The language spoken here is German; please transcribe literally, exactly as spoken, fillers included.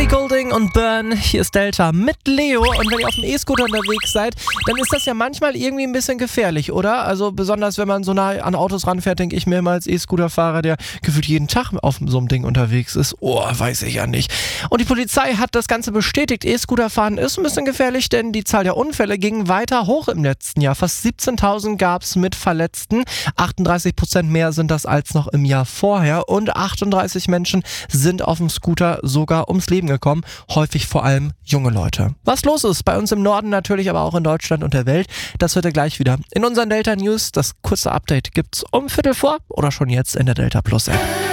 Ellie Goulding und Burn, hier ist Delta mit Leo. Und wenn ihr auf dem E-Scooter unterwegs seid, dann ist das ja manchmal irgendwie ein bisschen gefährlich, oder? Also besonders, wenn man so nah an Autos ranfährt, denke ich mir immer als E-Scooter-Fahrer, der gefühlt jeden Tag auf so einem Ding unterwegs ist. Oh, weiß ich ja nicht. Und die Polizei hat das Ganze bestätigt. E-Scooter-Fahren ist ein bisschen gefährlich, denn die Zahl der Unfälle ging weiter hoch im letzten Jahr. Fast siebzehntausend gab es mit Verletzten. achtunddreißig Prozent mehr sind das als noch im Jahr vorher. Und achtunddreißig Menschen sind auf dem Scooter sogar ums Leben gekommen. Häufig vor allem junge Leute. Was los ist bei uns im Norden natürlich, aber auch in Deutschland und der Welt, das hört ihr gleich wieder in unseren Delta News. Das kurze Update gibt's um Viertel vor oder schon jetzt in der Delta Plus App.